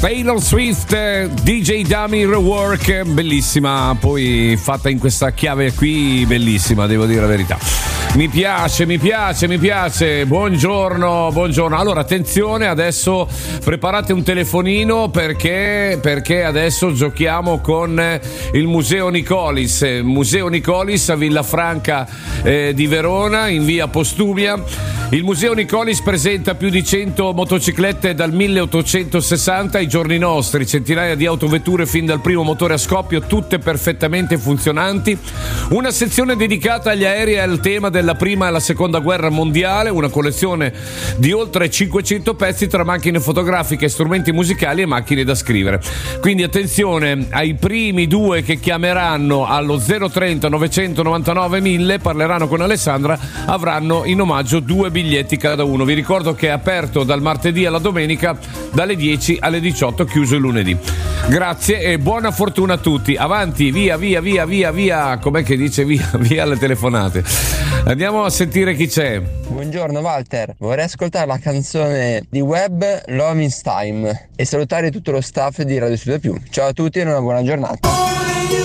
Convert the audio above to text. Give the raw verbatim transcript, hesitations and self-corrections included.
Taylor Swift, D J Dummy Rework, bellissima, poi fatta in questa chiave qui, bellissima, devo dire la verità. Mi piace, mi piace, mi piace. Buongiorno, buongiorno. Allora, attenzione, adesso preparate un telefonino perché, perché adesso giochiamo con il Museo Nicolis. Museo Nicolis a Villafranca eh, di Verona, in via Postumia. Il Museo Nicolis presenta più di cento motociclette dal milleottocentosessanta ai giorni nostri, centinaia di autovetture fin dal primo motore a scoppio, tutte perfettamente funzionanti. Una sezione dedicata agli aerei e al tema della prima e la seconda guerra mondiale, una collezione di oltre cinquecento pezzi tra macchine fotografiche, strumenti musicali e macchine da scrivere. Quindi attenzione ai primi due che chiameranno allo zero trenta novecentonovantanove mille, parleranno con Alessandra, avranno in omaggio due biglietti cada uno. Vi ricordo che è aperto dal martedì alla domenica dalle dieci alle diciotto, chiuso il lunedì. Grazie e buona fortuna a tutti. Avanti, via, via, via, via, via. Com'è che dice via, via alle telefonate? Andiamo a sentire chi c'è. Buongiorno Walter, vorrei ascoltare la canzone di Web Love is Time e salutare tutto lo staff di Radio Studio Più. Ciao a tutti e una buona giornata.